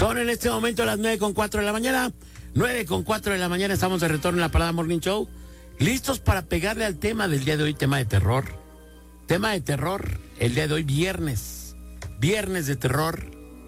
Son en este momento las 9:04 de la mañana. 9:04 de la mañana, estamos de retorno en la Parada Morning Show. Listos para pegarle al tema del día de hoy, tema de terror. Tema de terror, el día de hoy, viernes. Viernes de terror.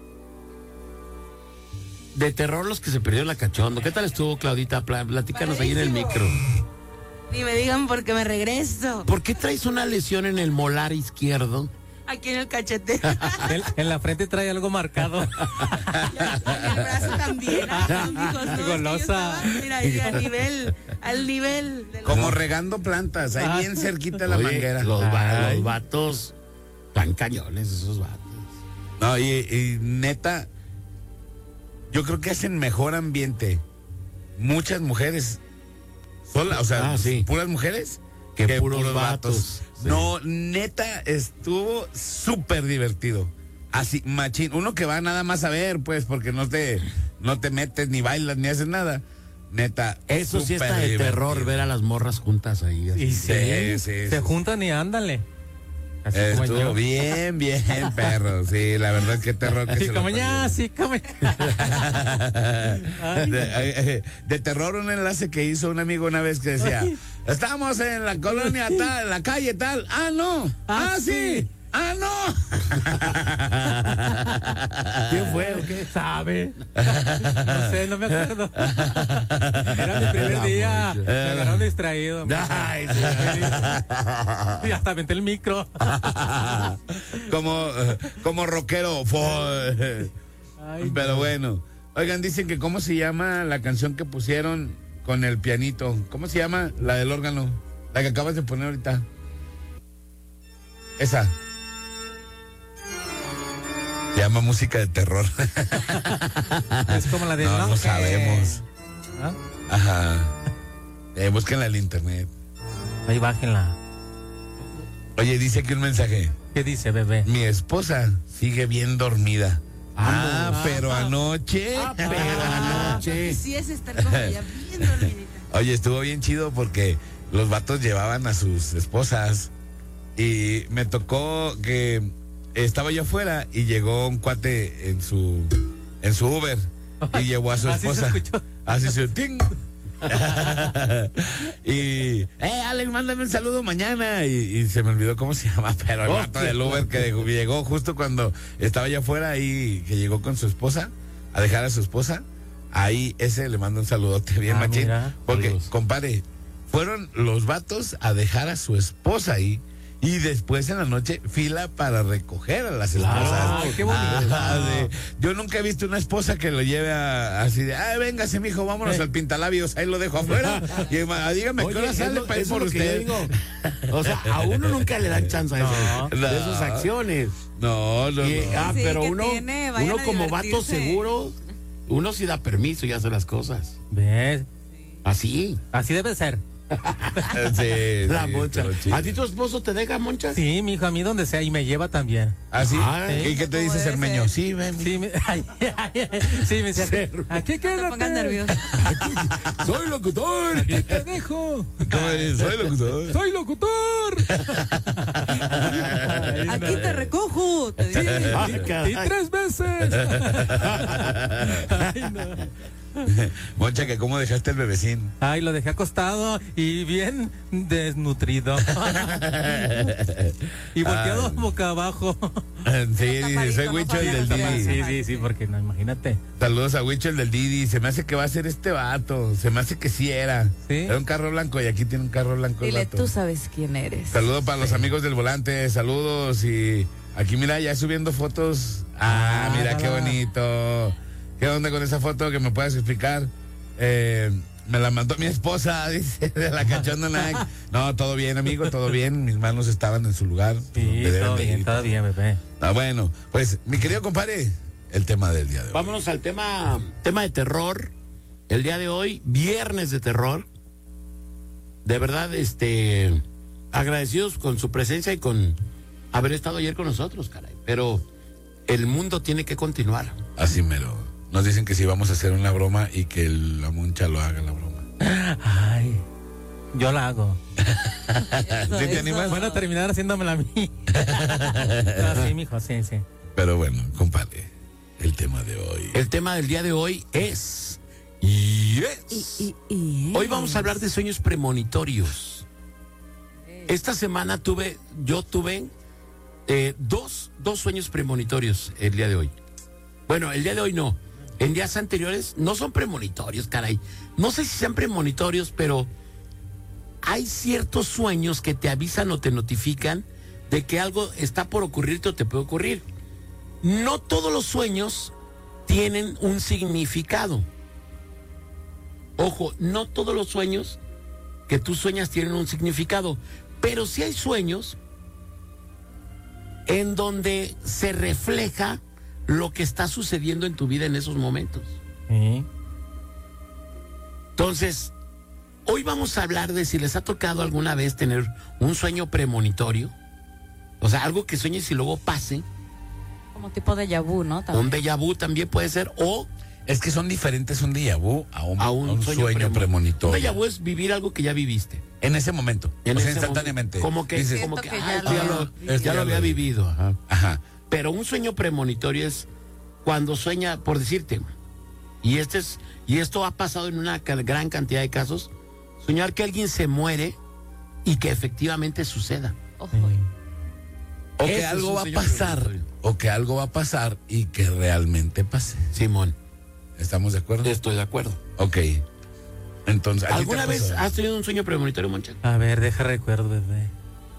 De terror los que se perdieron la cachondo. ¿Qué tal estuvo, Claudita? Platícanos ahí en el micro. Ni me digan porque me regreso. ¿Por qué traes una lesión en el molar izquierdo? Aquí en el cachete. En la frente trae algo marcado. El brazo también. Golosa. Mira, ahí al nivel. Como regando plantas, ahí bien cerquita de la manguera. Los vatos tan cañones, esos vatos. No, y neta, yo creo que hacen mejor ambiente muchas mujeres solas, o sea, sí. puras mujeres que puros vatos. Sí. No, neta, estuvo súper divertido. Así, machín. Uno que va nada más a ver, pues, porque no te metes, ni bailas, ni haces nada. Neta, eso sí está de divertido. terror, ver a las morras juntas ahí. Así. Y Sí. se juntan y ándale. Así como Estuvo yo. bien, perro. Sí, la verdad es que terror que Así se como lo ya, perdieron. así como De terror, un enlace que hizo un amigo una vez que decía: estamos en la colonia tal, en la calle tal. Ah, no. Ah, sí. Ah, no. ¿Quién fue o qué? ¿Sabe? No sé, no me acuerdo. Era mi primer día. Me agarraron distraído. Ay, sí. Y hasta aventé el micro. como rockero. Ay, Pero bueno. Oigan, dicen que cómo se llama la canción que pusieron con el pianito. ¿Cómo se llama? La del órgano. La que acabas de poner ahorita. Esa. Se llama música de terror. es como la de No sabemos. ¿Ah? Ajá. Búsquenla en el internet. Ahí bájenla. Oye, dice aquí un mensaje. ¿Qué dice, bebé? Mi esposa sigue bien dormida. Pero anoche. Sí es estar como ya bien dormidita. Oye, estuvo bien chido porque los vatos llevaban a sus esposas y me tocó que estaba yo afuera y llegó un cuate en su Uber y llevó a su Así se esposa. escuchó. Así se ting. Y Alex, mándame un saludo mañana y se me olvidó cómo se llama, pero el vato del Uber que llegó justo cuando estaba yo afuera y que llegó con su esposa a dejar a su esposa, ahí ese le manda un saludote bien machín, mira. porque Saludos. compadre, fueron los vatos a dejar a su esposa ahí y después en la noche fila para recoger a las esposas. Ay, qué bonito. Yo nunca he visto una esposa que lo lleve así de, véngase mijo, vámonos al pintalabios, ahí lo dejo afuera y dígame qué hora sale para ir por usted. O sea, a uno nunca le dan chance a eso, de esas acciones. No. Sí, pero ¿qué uno tiene? Vayan uno a como vato divertirse. seguro, uno sí da permiso y hace las cosas. ¿Ves? Así. Así debe ser. Sí, La Moncha. estuvo chido. ¿A ti tu esposo te deja, Moncha? Sí, mi hijo, a mí donde sea y me lleva también. ¿Ah, sí? Ay, ¿Y qué te ¿cómo dice debe Cermeño? ser? Sí, ven. Sí, sí, me decía, aquí No te pongas quédate. nervioso. soy locutor. Aquí te dejo. ¿Cómo eres? Soy locutor. Soy locutor. Ay, Aquí no. te recojo. Te Sí, dice. Ay, caray. y 3 veces. Ay, no. Moncha, que cómo dejaste el bebecín. Ay, lo dejé acostado y bien desnutrido. Y volteado boca abajo. Sí, dice, soy no Huicho el del sabía que Didi. Sí, porque no, imagínate. Saludos a Huicho el del Didi. Se me hace que va a ser este vato. Se me hace que sí era. ¿Sí? Era un carro blanco y aquí tiene un carro blanco el Dile, vato. tú sabes quién eres. Saludos para los amigos del volante. Saludos y aquí mira, ya subiendo fotos. Mira qué bonito. ¿Qué onda con esa foto que me puedes explicar? Me la mandó mi esposa, dice, de la cachonda Nike. No, todo bien, amigo, todo bien. Mis manos estaban en su lugar. Sí, donde deben todo de bien, ir. todo bien, bebé. Bueno, pues, mi querido compadre, el tema del día de hoy. Vámonos al tema de terror. El día de hoy, viernes de terror. De verdad, agradecidos con su presencia y con haber estado ayer con nosotros, caray. Pero el mundo tiene que continuar. Así mero. Nos dicen que si vamos a hacer una broma y que la Moncha lo haga la broma. Ay, yo la hago. Eso, ¿Sí te eso. animas? Van a terminar haciéndomela a mí. No, sí, mijo, sí. Pero bueno, compadre, el tema de hoy. El tema del día de hoy es... Yes. Hoy vamos a hablar de sueños premonitorios. Esta semana yo tuve dos sueños premonitorios el día de hoy. Bueno, el día de hoy no. En días anteriores no son premonitorios, caray. No sé si sean premonitorios, pero hay ciertos sueños que te avisan o te notifican de que algo está por ocurrirte o te puede ocurrir. No todos los sueños tienen un significado. Ojo, no todos los sueños que tú sueñas tienen un significado, pero sí hay sueños en donde se refleja lo que está sucediendo en tu vida en esos momentos. Entonces, hoy vamos a hablar de si les ha tocado alguna vez tener un sueño premonitorio, o sea, algo que sueñes y luego pase. Como tipo déjà vu, ¿no? También. Un déjà vu también puede ser, o... Es que son diferentes un déjà vu a un sueño premonitorio. Un déjà vu es vivir algo que ya viviste. En ese momento. Instantáneamente. Como que, dices, ya lo había vivido. Ajá. Pero un sueño premonitorio es cuando sueña, por decirte, y esto ha pasado en una gran cantidad de casos, soñar que alguien se muere y que efectivamente suceda. Ojo. O que algo va a pasar. O que algo va a pasar y que realmente pase. Simón. ¿Estamos de acuerdo? Estoy de acuerdo. Ok. Entonces, ¿alguna vez has tenido un sueño premonitorio, Moncha? A ver, recuerdo, bebé.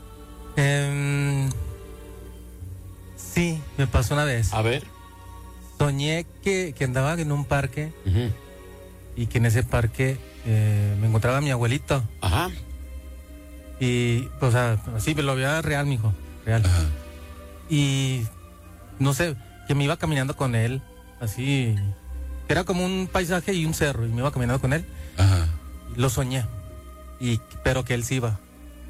Sí, me pasó una vez. A ver. Soñé que andaba en un parque y que en ese parque me encontraba mi abuelito. Ajá. Y, o sea, así me lo veía real, mijo. Real. Ajá. Y, no sé, que me iba caminando con él, así... Era como un paisaje y un cerro, y me iba caminando con él. Ajá. Y lo soñé, pero que él sí iba.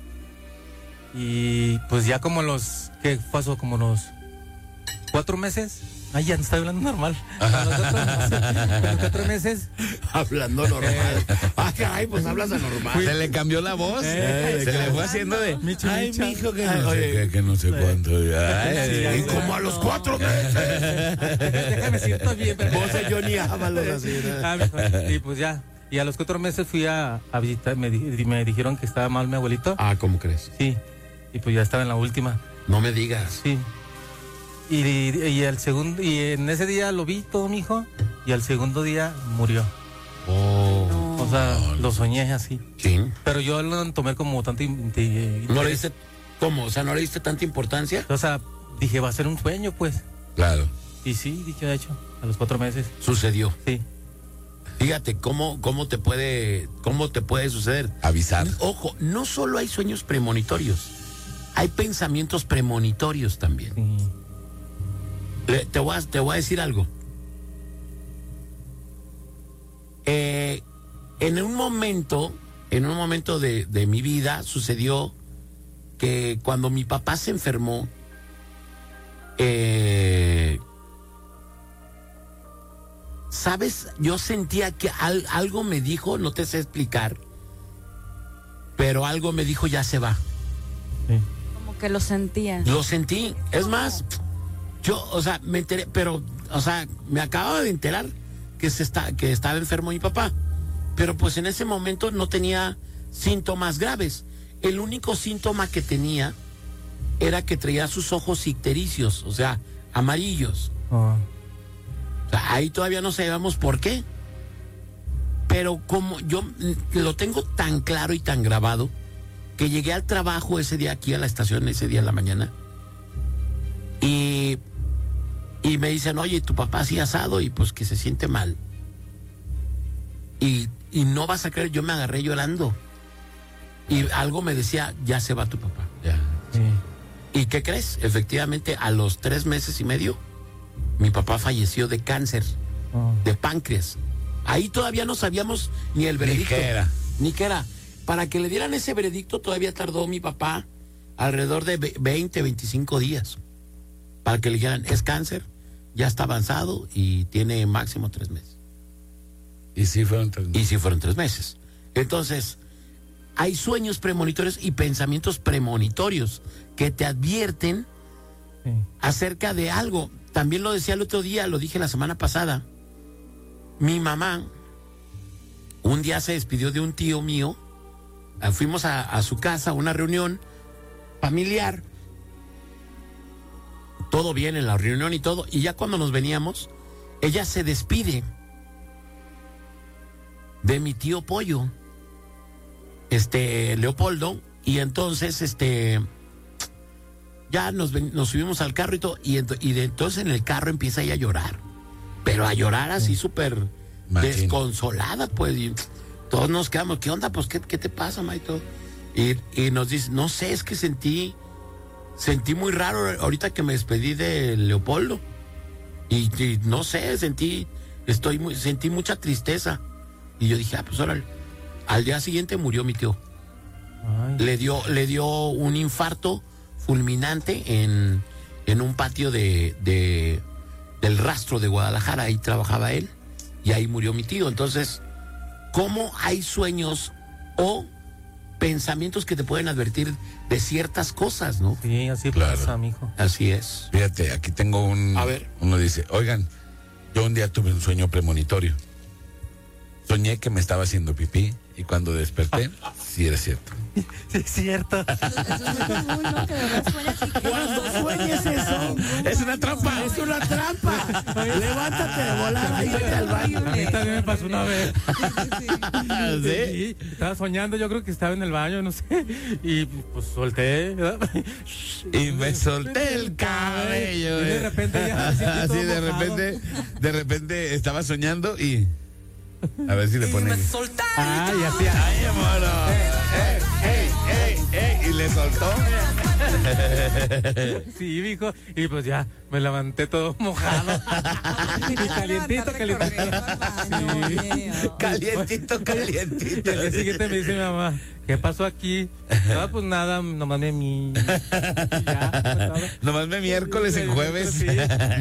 Y pues ya ¿qué pasó? Como los 4 meses. Ay, ya no estoy hablando normal. A los 4 meses. Hablando normal. Caray, pues hablas anormal. Se le cambió la voz. Se le fue haciendo de... Ay, mijo, que no sé que no sé cuánto. Y como a los 4 meses. Déjame siento bien. Vos y Johnny Ábalos así. Y pues ya. Y a los 4 meses fui a visitar. Me dijeron que estaba mal mi abuelito. ¿Cómo crees? Sí. Y pues ya estaba en la última. No me digas. Sí. Y en ese día lo vi todo, mijo, y al segundo día murió. O sea, lo soñé así. Sí. Pero yo lo tomé como tanto ¿No le diste cómo? O sea, ¿no le diste tanta importancia? O sea, dije, va a ser un sueño, pues. Claro. Y sí, dicho de hecho, a los 4 meses. Sucedió. Sí. Fíjate cómo te puede suceder. Avisar. Ojo, no solo hay sueños premonitorios, hay pensamientos premonitorios también. Sí. Te voy a decir algo. En un momento de mi vida sucedió que cuando mi papá se enfermó, ¿sabes? Yo sentía que algo me dijo, no te sé explicar, pero algo me dijo, ya se va. Sí. Como que lo sentía. Lo sentí. Es más, yo, o sea, me enteré, pero, o sea, me acababa de enterar que estaba enfermo mi papá. Pero pues en ese momento no tenía síntomas graves. El único síntoma que tenía era que traía sus ojos ictericios, o sea, amarillos. O sea, ahí todavía no sabíamos por qué. Pero como yo lo tengo tan claro y tan grabado, que llegué al trabajo ese día aquí a la estación, ese día en la mañana, y me dicen, oye, tu papá sí asado y pues que se siente mal. Y no vas a creer, yo me agarré llorando. Y algo me decía, ya se va tu papá. Ya. Sí. ¿Y qué crees? Efectivamente, a los 3 meses y medio, mi papá falleció de cáncer, de páncreas. Ahí todavía no sabíamos ni el veredicto. Ni qué era. Para que le dieran ese veredicto todavía tardó mi papá alrededor de 20, 25 días. Para que le dijeran, es cáncer, ya está avanzado y tiene máximo 3 meses. Y sí fueron 3 meses. Y sí fueron 3 meses. Entonces, hay sueños premonitorios y pensamientos premonitorios que te advierten acerca de algo. También lo decía el otro día, lo dije la semana pasada. mi mamá un día se despidió de un tío mío. Fuimos a su casa, a una reunión familiar. Todo bien en la reunión y todo. Y ya cuando nos veníamos, ella se despide de mi tío Pollo, Leopoldo. Y entonces, ya nos subimos al carro y todo. Y entonces en el carro empieza ella a llorar. Pero a llorar así súper desconsolada, pues. Y todos nos quedamos, ¿qué onda? Pues, ¿qué te pasa, ma? Y todo. Y nos dice, no sé, es que sentí muy raro ahorita que me despedí de Leopoldo. Y no sé, sentí mucha tristeza. Y yo dije, pues órale. Al día siguiente murió mi tío. Ay. Le dio un infarto fulminante en un patio del Rastro de Guadalajara. Ahí trabajaba él y ahí murió mi tío. Entonces, ¿cómo hay sueños o pensamientos que te pueden advertir de ciertas cosas, no? Sí, así Claro. pasa, mijo. Así es. Fíjate, aquí tengo A ver. uno dice, oigan, yo un día tuve un sueño premonitorio. Soñé que me estaba haciendo pipí y cuando desperté, sí era cierto. Sí, es cierto. Eso es muy bueno, que de verdad sueñas y que Cuando sueñes eso, Es una trampa. es una trampa. Levántate de volada y vete al baño. A mí también me pasó una vez. ¿Sí? Sí, estaba soñando, yo creo que estaba en el baño, no sé. Y pues solté, ¿verdad? Y me solté el cabello. Y de repente ya me sentí Así todo de mojado. repente estaba soñando y a ver si le ponen. Ay, así. Ay, mono. Y le soltó. Sí, mijo. Y pues ya, me levanté todo mojado. Y calientito. Sí. Calientito. Y al día siguiente me dice mi mamá, ¿qué pasó aquí? No, pues nada, nomás me Nomás me miércoles y jueves. Sí.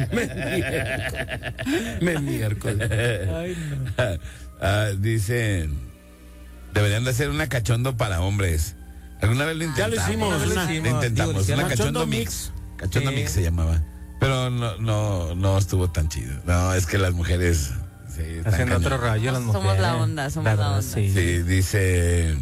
Me miércoles. Ay, no. Dicen, deberían de hacer una cachondo para hombres. ¿Alguna vez lo Ya intentamos? lo hicimos, lo una- hicimos. Intentamos, Digo, una Cachondo cachondo mix. mix. Cachondo Sí. mix se llamaba. Pero no estuvo tan chido. No, es que las mujeres sí, están Haciendo cañón. otro rayo las Somos mujeres. la onda, somos la verdad, onda. Sí. Sí, dice.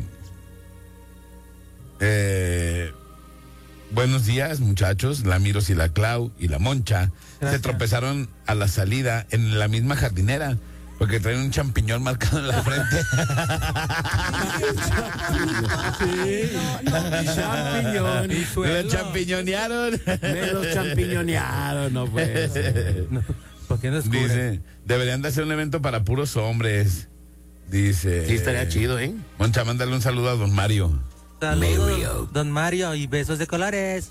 Buenos días, muchachos. La Miros y la Clau y la Moncha se Gracias. tropezaron a la salida en la misma jardinera porque traen un champiñón marcado en la frente. Champiñón. Y Me suelo. lo champiñonearon. Me los champiñonearon, no puede ser. No, ¿por qué no descubre? Dice, deberían de hacer un evento para puros hombres. Dice. Sí, estaría chido, ¿eh? Moncha, mándale un saludo a don Mario. Saludos, Mario. don Mario, y besos de colores.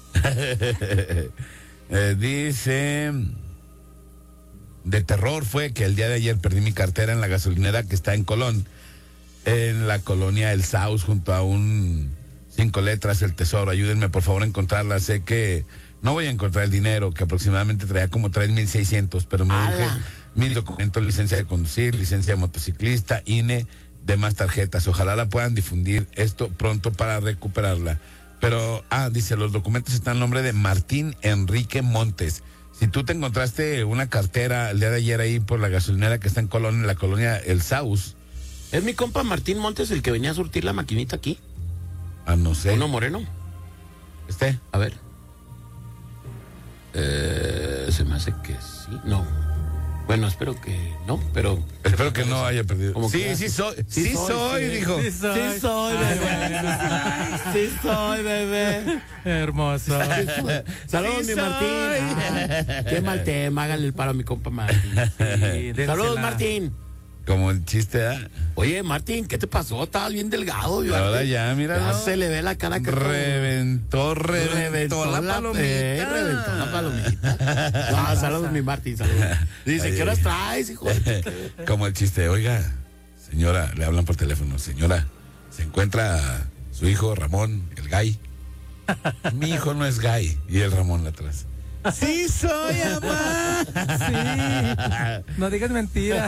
Dice, de terror fue que el día de ayer perdí mi cartera en la gasolinera que está en Colón, en la colonia El Saus, junto a un 5 letras El Tesoro. Ayúdenme por favor a encontrarla. Sé que no voy a encontrar el dinero, que aproximadamente traía como 3,600, pero me dije ¡Hala! mi documento, licencia de conducir, licencia de motociclista, INE, demás tarjetas. Ojalá la puedan difundir esto pronto para recuperarla. Pero, dice, los documentos están en nombre de Martín Enrique Montes. Si tú te encontraste una cartera el día de ayer ahí por la gasolinera que está en Colón, en la colonia El Saus, ¿Es mi compa Martín Montes el que venía a surtir la maquinita aquí? no sé. ¿Uno moreno? A ver. Se me hace que sí. No. Bueno, espero que no, pero... Espero que no haya perdido. Como Sí, que- sí soy, Sí sí soy, soy, sí. dijo. Sí soy. Sí soy, bebé. Sí soy, bebé. Hermoso. Saludos, Sí mi Martín. soy. Qué mal tema, háganle el paro a mi compa Martín. Sí, Saludos, dénsela. Martín. Como el chiste, Oye, Martín, ¿qué te pasó? Estabas bien delgado. Ahora ya, mira. Ya se le ve la cara que Reventó la palomita. reventó la palomita. No, saludos, mi Martín, saludos. Dice, Ay, ¿qué horas traes, hijo? Como el chiste, oiga, señora, le hablan por teléfono, señora, se encuentra su hijo Ramón, el gay. Mi hijo no es gay. Y el Ramón atrás. Sí soy, mamá. Sí. No digas mentiras.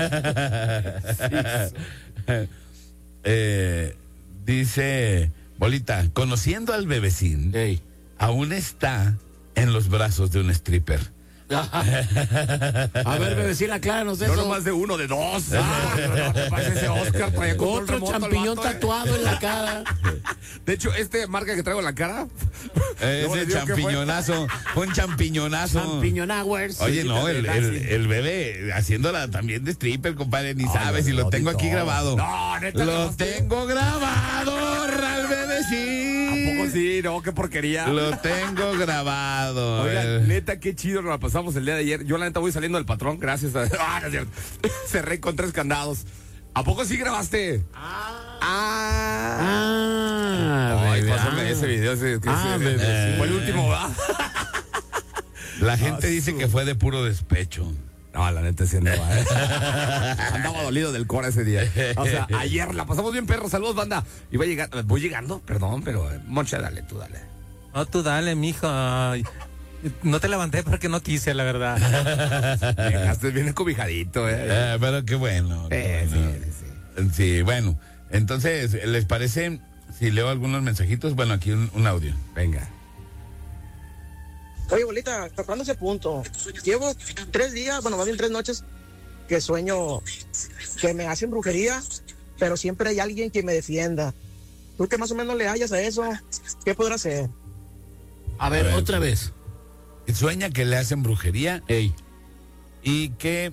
Dice Bolita, conociendo al bebecín, Ey. aún está en los brazos de un stripper. A ver, bebecita, acláranos No eso. nomás de uno, de dos. No te pases ese Oscar. traía control Otro remoto al champiñón vato, tatuado en la cara. De hecho, marca que traigo en la cara. luego le Ese digo que fue. champiñonazo, fue un champiñonazo. Champiñón Hours. Oye, no, el el bebé haciéndola también de stripper, compadre, ni sabe si lo tengo aquí grabado. No, neta. Lo tengo grabado, Ral Bebecín. ¿A poco sí? No, qué porquería. Lo tengo grabado. Oigan, neta, qué chido nos la pasamos el día de ayer. Yo, la neta, voy saliendo del patrón, gracias a... Ah, no es cierto. Cerré con 3 candados. ¿A poco sí grabaste? Ay, bebé. pásame ese video. bebé, fue el último, ¿verdad? La gente dice que fue de puro despecho. No, la neta sí andaba. Andaba dolido del cora ese día. O sea, ayer la pasamos bien, perro. Saludos, banda. Voy llegando, perdón, pero Moncha, dale, tú dale. No, tú dale, mijo. Ay, no te levanté porque no quise, la verdad. Llegaste bien cobijadito, Pero qué bueno. Qué bueno. Sí. Sí, bueno. Entonces, ¿les parece si leo algunos mensajitos? Bueno, aquí un audio. Venga. Oye, bolita, tocando ese punto, llevo 3 días, bueno, más bien 3 noches, que sueño que me hacen brujería, pero siempre hay alguien que me defienda. ¿Tú qué más o menos le hallas a eso? ¿Qué podrá hacer? A ver, otra vez. Sueña que le hacen brujería. Ey. Y que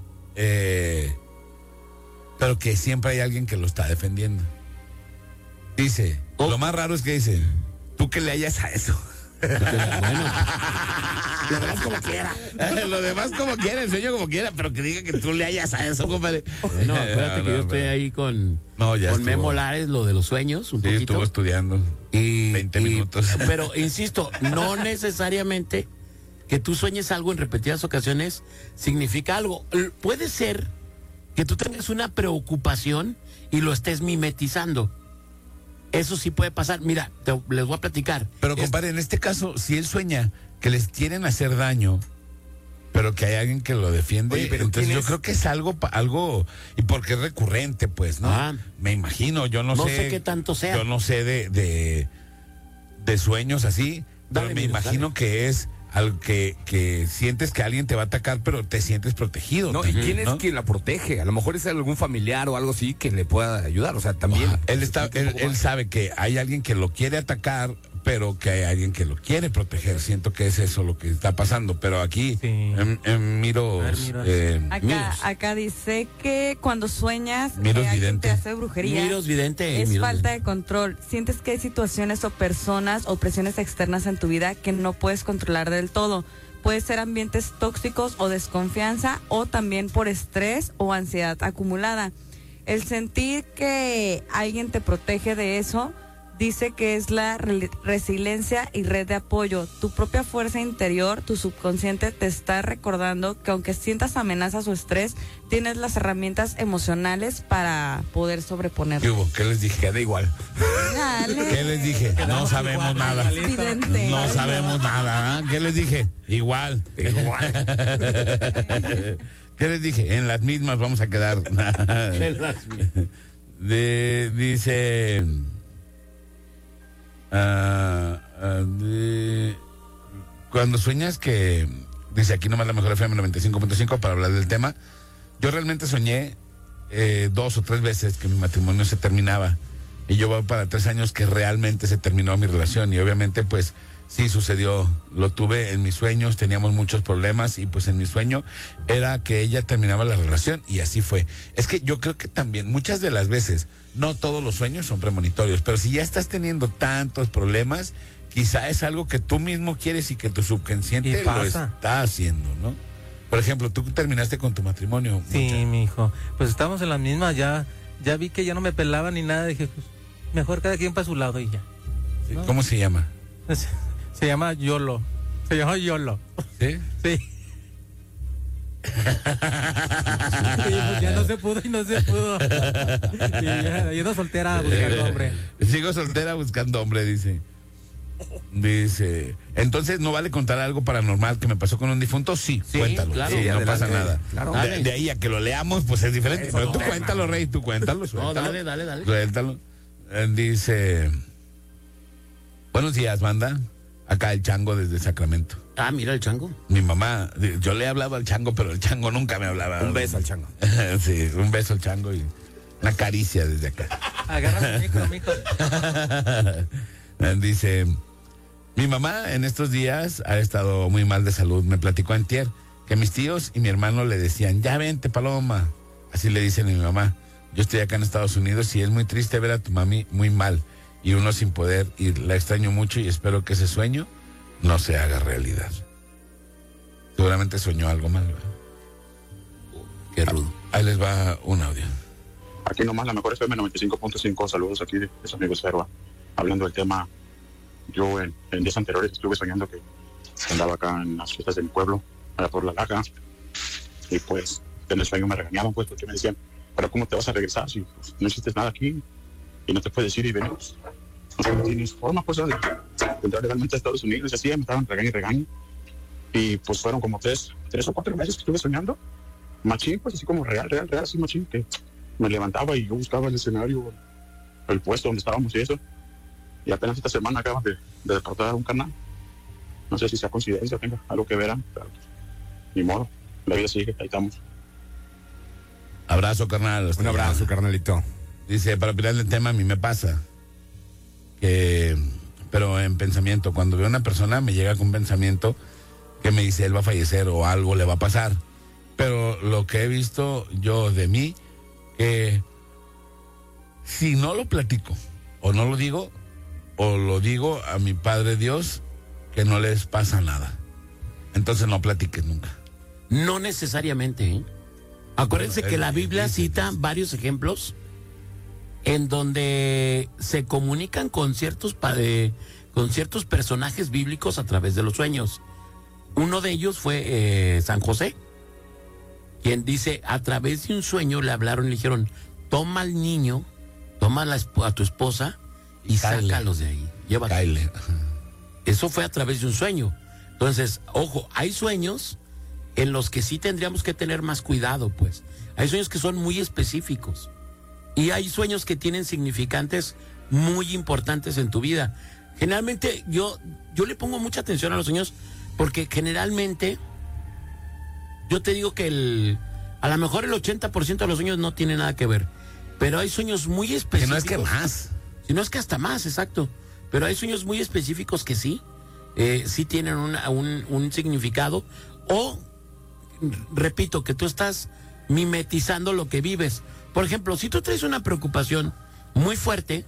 pero que siempre hay alguien que lo está defendiendo. Dice, lo más raro es que dice, ¿tú qué le hayas a eso? Bueno, lo demás como quiera. Lo demás como quiera, el sueño como quiera, pero que diga que tú le hayas a eso, compadre. Bueno, acuérdate que yo estoy ahí con Memo Lares, lo de los sueños, un Sí, poquito. estuvo estudiando. Y 20 minutos. Pero insisto, no necesariamente que tú sueñes algo en repetidas ocasiones significa algo. Puede ser que tú tengas una preocupación y lo estés mimetizando. Eso sí puede pasar. Mira, les voy a platicar. Pero, compadre, en este caso, si él sueña que les quieren hacer daño, pero que hay alguien que lo defiende, Oye, pero entonces ¿quién yo es? creo que es algo, y porque es recurrente, pues, ¿no? Ah. Me imagino, yo no sé. No sé qué tanto sea. Yo no sé de sueños así, Dale, pero me Miros, imagino dale. que es algo que sientes que alguien te va a atacar, pero te sientes protegido. No, ¿y también, quién es ¿no? quien la protege? A lo mejor es algún familiar o algo así que le pueda ayudar. O sea, también. Ajá. Él sabe que hay alguien que lo quiere atacar, pero que hay alguien que lo quiere proteger. Siento que es eso lo que está pasando. Pero aquí, Sí. en Miros, A ver, Miros. Acá dice que cuando sueñas Miros que alguien vidente. te hace brujería, Miros vidente. es Miros falta vidente. de control. Sientes que hay situaciones o personas o presiones externas en tu vida que no puedes controlar del todo. Puede ser ambientes tóxicos o desconfianza, o también por estrés o ansiedad acumulada. El sentir que alguien te protege de eso dice que es la resiliencia y red de apoyo. Tu propia fuerza interior, tu subconsciente te está recordando que aunque sientas amenazas o estrés, tienes las herramientas emocionales para poder ¿qué sobreponerlo. hubo? ¿Qué les dije? Queda igual. Dale. ¿Qué les dije? No sabemos nada. Vidente. No sabemos nada. ¿Ah? ¿Qué les dije? Igual. ¿Qué les dije? En las mismas vamos a quedar. Dice... cuando sueñas que... Dice aquí nomás la mejor FM 95.5 para hablar del tema. Yo realmente soñé 2 o 3 veces que mi matrimonio se terminaba. Y yo voy para 3 años que realmente se terminó mi relación. Y obviamente pues sí sucedió. Lo tuve en mis sueños, teníamos muchos problemas. Y pues en mi sueño era que ella terminaba la relación. Y así fue. Es que yo creo que también muchas de las veces, no todos los sueños son premonitorios. Pero si ya estás teniendo tantos problemas, quizá es algo que tú mismo quieres y que tu subconsciente Y lo pasa. está haciendo, ¿no? Por ejemplo, tú terminaste con tu matrimonio. Sí, Moncha. mi hijo. Pues estamos en la misma, ya vi que ya no me pelaba ni nada, dije, pues, mejor cada quien para su lado y ya. Sí. ¿no? ¿Cómo se llama? Se llama YOLO. Se llama YOLO. ¿Sí? Sí. Y pues ya no se pudo y no se pudo. Y ya, yo no soltera buscando hombre. Sigo soltera buscando hombre, dice. Dice, entonces no vale contar algo paranormal que me pasó con un difunto. Sí, Sí, cuéntalo. claro. Sí, no Adelante. pasa nada. Claro. De ahí a que lo leamos, pues es diferente. Pero tú cuéntalo, Rey, tú cuéntalo. No, Suéltalo. dale. Suéltalo. Dice, buenos días, banda. Acá el chango desde Sacramento. Ah, mira el chango. Mi mamá, yo le hablaba al chango, pero el chango nunca me hablaba. Un beso al chango. Sí, un beso al chango y una caricia desde acá. Agarra el micro, mijo. Dice, mi mamá en estos días ha estado muy mal de salud. Me platicó antier que mis tíos y mi hermano le decían, ya vente, Paloma. Así le dicen a mi mamá. Yo estoy acá en Estados Unidos y es muy triste ver a tu mami muy mal y uno sin poder ir. La extraño mucho y espero que ese sueño no se haga realidad. Seguramente soñó algo mal, ¿verdad? Qué rudo. Ahí les va un audio. Aquí nomás la mejor FM 95.5. Saludos aquí de sus amigos Ferva. Hablando del tema, yo en días anteriores estuve soñando que andaba acá en las fiestas de mi pueblo, allá por La Laja, y pues en el sueño me regañaban, pues, porque me decían, pero ¿cómo te vas a regresar si pues, no hiciste nada aquí y no te puedes ir y venir? Pues, o sea, no tienes forma, pues, de entrar legalmente a Estados Unidos. Y así me estaban regañando. Y pues fueron como tres o 4 meses que estuve soñando. Machín, pues así como real, así machín, que me levantaba y yo buscaba el escenario, el puesto donde estábamos y eso. Y apenas esta semana acaban de deportar un carnal. No sé si sea coincidencia, tenga algo que verán, pero ni modo, la vida sigue, ahí estamos. Abrazo, carnal. Un abrazo, carnalito. Dice, para opinar del tema, a mí me pasa que, pero en pensamiento, cuando veo a una persona me llega con un pensamiento que me dice él va a fallecer o algo le va a pasar. Pero lo que he visto yo de mí, que si no lo platico o no lo digo, o lo digo a mi Padre Dios, que no les pasa nada. Entonces no platiques nunca. No necesariamente, ¿eh? Acuérdense que la Biblia cita varios ejemplos en donde se comunican con ciertos personajes bíblicos a través de los sueños. Uno de ellos fue San José, quien dice, a través de un sueño le hablaron y le dijeron, toma al niño, toma a tu esposa y sácalos de ahí. Llévate. Kyle. Eso fue a través de un sueño. Entonces, ojo, hay sueños en los que sí tendríamos que tener más cuidado, pues. Hay sueños que son muy específicos. Y hay sueños que tienen significantes muy importantes en tu vida. Generalmente, yo le pongo mucha atención a los sueños porque generalmente, yo te digo que a lo mejor el 80% de los sueños no tiene nada que ver. Pero hay sueños muy específicos. Que no es que más. Si no es que hasta más, exacto. Pero hay sueños muy específicos que sí tienen un significado. O, repito, que tú estás mimetizando lo que vives. Por ejemplo, si tú traes una preocupación muy fuerte,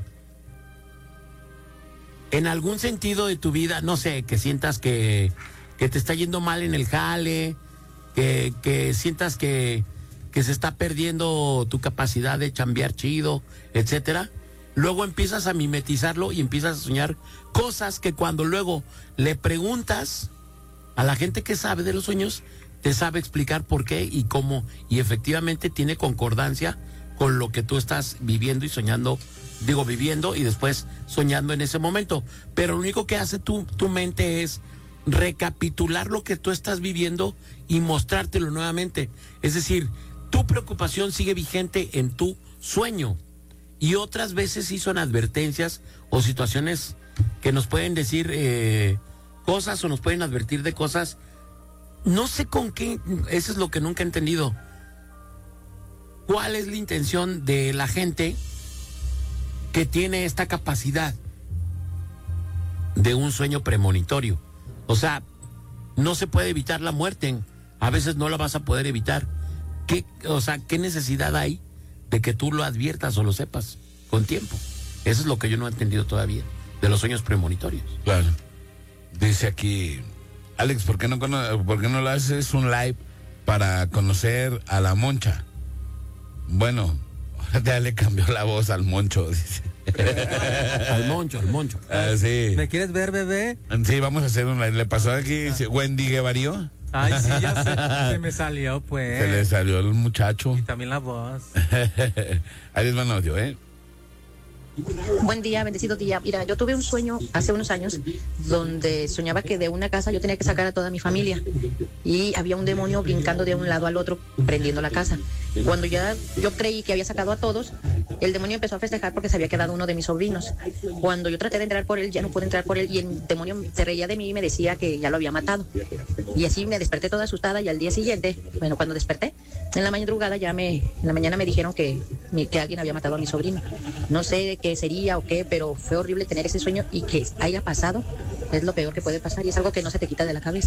en algún sentido de tu vida, no sé, que sientas que te está yendo mal en el jale, que sientas que se está perdiendo tu capacidad de chambear chido, etcétera. Luego empiezas a mimetizarlo y empiezas a soñar cosas que cuando luego le preguntas a la gente que sabe de los sueños, te sabe explicar por qué y cómo, y efectivamente tiene concordancia con lo que tú estás viviendo y soñando, viviendo y después soñando en ese momento. Pero lo único que hace tu mente es recapitular lo que tú estás viviendo y mostrártelo nuevamente. Es decir, tu preocupación sigue vigente en tu sueño. Y otras veces sí son advertencias o situaciones que nos pueden decir cosas o nos pueden advertir de cosas. No sé con qué, eso es lo que nunca he entendido. ¿Cuál es la intención de la gente que tiene esta capacidad de un sueño premonitorio? O sea, no se puede evitar la muerte. A veces no la vas a poder evitar. ¿Qué necesidad hay de que tú lo adviertas o lo sepas con tiempo? Eso es lo que yo no he entendido todavía de los sueños premonitorios. Claro. Dice aquí, Alex, ¿por qué no le haces un live para conocer a la Moncha? Bueno, ahora ya le cambió la voz al Moncho, dice. Al Moncho. Sí. ¿Me quieres ver, bebé? Sí, vamos a hacer un live. Le pasó aquí dice, Wendy Guevarío. Ay, sí, ya se me salió, pues. Se le salió el muchacho. Y también la voz. Ahí les van audio, Buen día, bendecido día. Mira, yo tuve un sueño hace unos años donde soñaba que de una casa yo tenía que sacar a toda mi familia y había un demonio brincando de un lado al otro, prendiendo la casa. Cuando ya yo creí que había sacado a todos, el demonio empezó a festejar porque se había quedado uno de mis sobrinos. Cuando yo traté de entrar por él, ya no pude entrar por él y el demonio se reía de mí y me decía que ya lo había matado. Y así me desperté toda asustada y al día siguiente, bueno, cuando desperté, en la madrugada en la mañana me dijeron que alguien había matado a mi sobrino. No sé qué sería o qué, pero fue horrible tener ese sueño y que haya pasado. Es lo peor que puede pasar y es algo que no se te quita de la cabeza.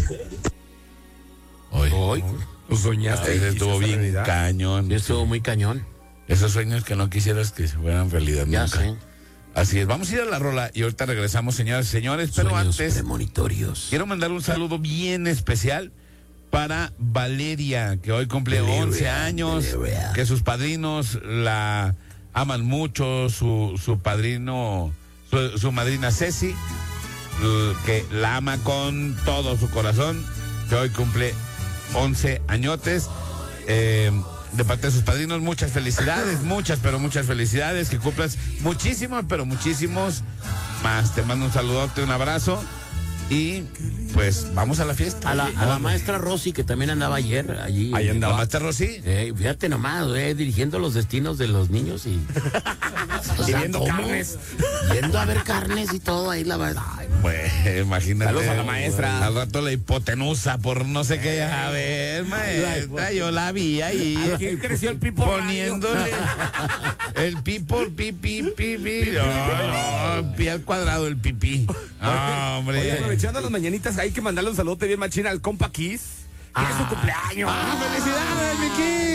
Hoy. ¿Lo soñaste? Ese estuvo bien realidad? cañón. Estuvo muy cañón. Esos sueños que no quisieras que se fueran realidad Ya nunca. sé. Así es, vamos a ir a la rola y ahorita regresamos, señoras y señores, pero Sueños antes premonitorios. quiero mandar un saludo bien especial para Valeria, que hoy cumple 11 años, que sus padrinos la aman mucho, su padrino, su madrina Ceci, que la ama con todo su corazón, que hoy cumple 11 añotes. De parte de sus padrinos, muchas felicidades, muchas felicidades, que cumplas muchísimos, pero muchísimos más. Te mando un saludote, un abrazo y pues vamos a la fiesta. A la maestra Rosy, que también andaba ayer allí. Ahí andaba. ¿La maestra Rosy? Fíjate nomás, dirigiendo los destinos de los niños y... o sea, viendo ¿cómo? carnes. Yendo a ver carnes y todo ahí, la verdad. Ay, Pues imagínate. Saludos a la maestra. Al rato la hipotenusa por no sé qué. A ver, maestra, yo la vi ahí. Aquí creció el pipo. Poniéndole el pipo, el pipi. No, pi al cuadrado el pipí. No, hombre. Oye, aprovechando las mañanitas, hay que mandarle un saludo bien machina al compa Kiss. Que es su cumpleaños. ¡Felicidades, mi Kiss!